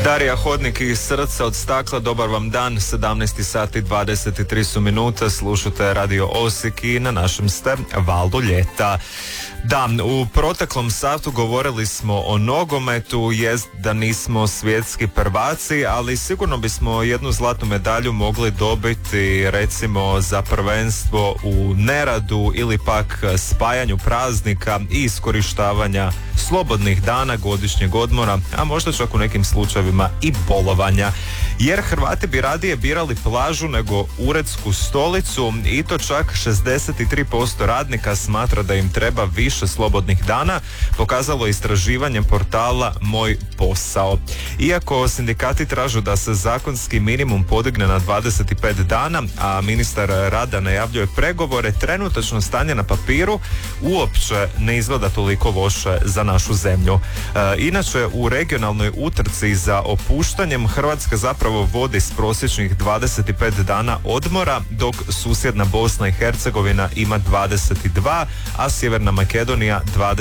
Darija Hodnik i Srce od stakla, dobar vam dan, 17 sati 23 su minuta, slušate Radio Osijek i na našem ste valu ljeta. Da, u proteklom satu govorili smo o nogometu, jest da nismo svjetski prvaci, ali sigurno bismo jednu zlatnu medalju mogli dobiti recimo za prvenstvo u neradu ili pak spajanju praznika i iskorištavanja slobodnih dana, godišnjeg odmora, a možda čak u nekim slučajevima i bolovanja. Jer Hrvati bi radije birali plažu nego uredsku stolicu i to čak 63% radnika smatra da im treba više slobodnih dana, pokazalo istraživanje portala Moj posao. Iako sindikati tražu da se zakonski minimum podigne na 25 dana, a ministar rada najavljuje pregovore, trenutačno stanje na papiru uopće ne izgleda toliko loše za našu zemlju. Inače, u regionalnoj utrci za opuštanjem Hrvatska zapravo vodi s prosječnih 25 dana odmora, dok susjedna Bosna i Hercegovina ima 22, a Sjeverna Makedonija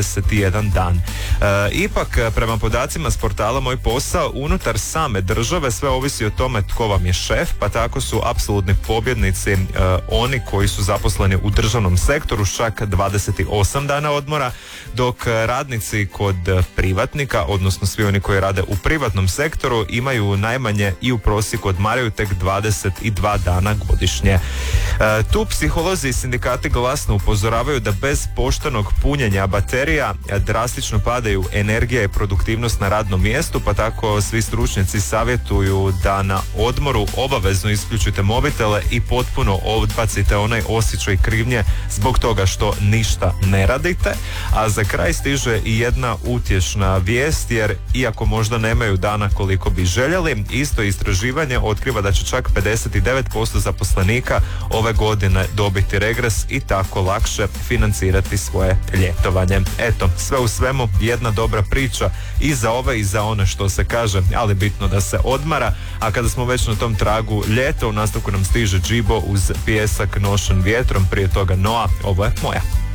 21 dan. Ipak, prema podacima s portala Moj posao, unutar same države sve ovisi o tome tko vam je šef, pa tako su apsolutni pobjednici oni koji su zaposleni u državnom sektoru s čak 28 dana odmora, dok radnici kod privatnika, odnosno svi oni koji rade u privatnom sektoru, imaju najmanje i u prosjeku odmaraju tek 22 dana godišnje. Tu psiholozi i sindikati glasno upozoravaju da bez poštenog punjenja baterija drastično padaju energija i produktivnost na radnom mjestu, pa tako svi stručnjaci savjetuju da na odmoru obavezno isključite mobitele i potpuno odbacite onaj osjećaj krivnje zbog toga što ništa ne radite. A za kraj stiže i jedna utješna vijest, jer iako možda nemaju dana koliko bi željeli, isto istraživanje otkriva da će čak 59% zaposlenika ove godine dobiti regres i tako lakše financirati svoje ljetovanje. Eto, sve u svemu jedna dobra priča i za ove i za one što se kaže, ali bitno da se odmara. A kada smo već na tom tragu ljeta, u nastavku nam stiže Džibo uz pjesak Nošen vjetrom, prije toga Noa, ovo je moja.